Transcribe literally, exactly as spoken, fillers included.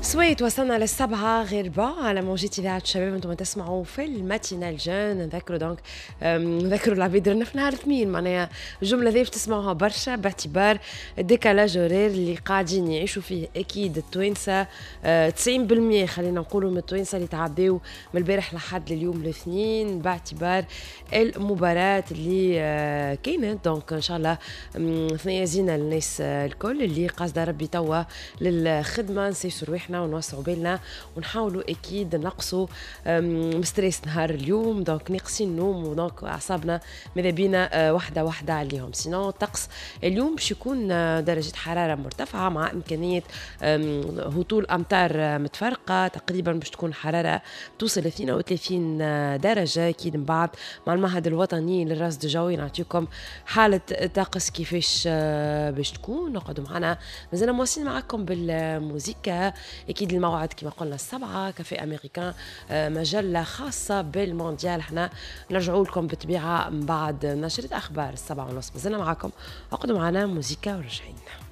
سويت وصلنا للسبعة غير ربع على موجة إذاعة الشباب. انتم تسمعوا في الماتينال جون. نذكروا دونك أم، نذكروا العباد رانا في نهار اثنين، معناها الجملة ذي تسمعوها برشا باعتبار الديكالاج هورير اللي قاعدين يعيشوا فيه أكيد التوانسة. أه، تسعين بالمية خلينا نقولوا من التوانسة اللي تعداو من البارح لحد اليوم الاثنين باعتبار المباراة اللي أه، كاينة. دونك إن شاء الله ثنيا زينة للناس أه، الكل اللي قاصدة ربي توا للخدمة نسيسوا رواحنا ونوسعوا بالنا ونحاولوا اكيد نقصوا مستريس نهار اليوم. دونك ناقصين نوم ودونك اعصابنا ماذا بينا وحده وحده عليهم. سينو الطقس اليوم باش يكون درجه حراره مرتفعه مع امكانيه هطول امطار متفرقه. تقريبا باش تكون حراره توصل اثنين وثلاثين درجه. اكيد من بعد مع المعهد الوطني للرصد الجوي نعطيكم حاله طقس كيفاش باش تكون. نقعدوا معنا مازلنا مواصلين معكم بالموسيقى. اكيد الموعد كما قلنا السبعة كافيه امريكان مجله خاصه بالمونديال. احنا نرجعوا لكم بالطبيعه من بعد نشره اخبار السبعة ونص. مازلنا معكم اقعدوا معنا موسيقى ورجعين.